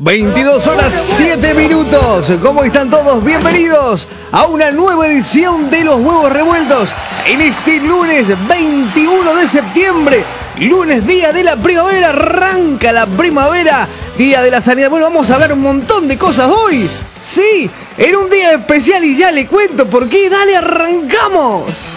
22 horas 7 minutos. ¿Cómo están todos? Bienvenidos a una nueva edición de Los Huevos Revueltos en este lunes 21 de septiembre. Lunes, día de la primavera, arranca la primavera, día de la sanidad. Bueno, vamos a hablar un montón de cosas hoy. Sí, en un día especial y ya le cuento por qué. Dale, arrancamos.